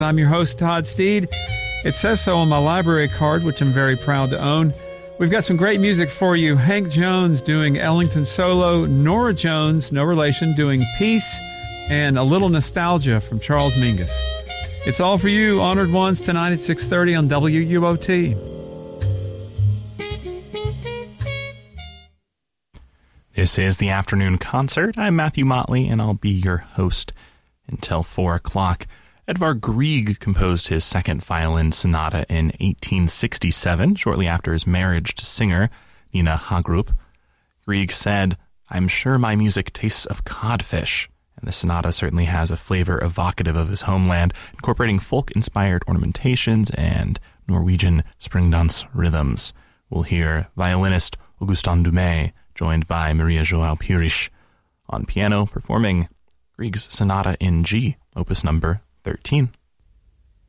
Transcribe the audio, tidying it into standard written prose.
I'm your host, Todd Steed. It says so on my library card, which I'm very proud to own. We've got some great music for you. Hank Jones doing Ellington Solo, Norah Jones, no relation, doing Peace, and a little nostalgia from Charles Mingus. It's all for you, honored ones, tonight at 6:30 on WUOT. This is the Afternoon Concert. I'm Matthew Motley, and I'll be your host until 4 o'clock. Edvard Grieg composed his second violin sonata in 1867, shortly after his marriage to singer Nina Hagerup. Grieg said, "I'm sure my music tastes of codfish," and the sonata certainly has a flavor evocative of his homeland, incorporating folk-inspired ornamentations and Norwegian spring dance rhythms. We'll hear violinist Augustin Dumay, joined by Maria João Pires on piano, performing Grieg's Sonata in G, opus number 13.